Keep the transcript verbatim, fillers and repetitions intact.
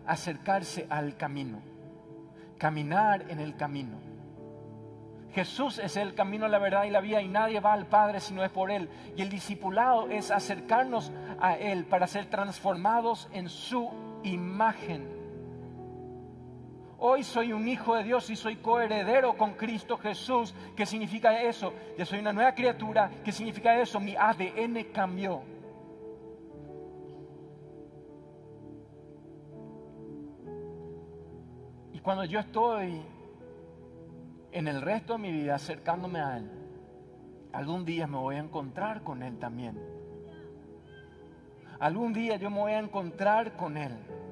acercarse al camino, caminar en el camino. Jesús es el camino, la verdad y la vida, y nadie va al Padre si no es por Él. Y el discipulado es acercarnos a Él para ser transformados en su imagen. Hoy soy un hijo de Dios y soy coheredero con Cristo Jesús. ¿Qué significa eso? Ya soy una nueva criatura. ¿Qué significa eso? Mi A D N cambió. Y cuando yo estoy en el resto de mi vida acercándome a Él, algún día me voy a encontrar con Él también. Algún día yo me voy a encontrar con Él.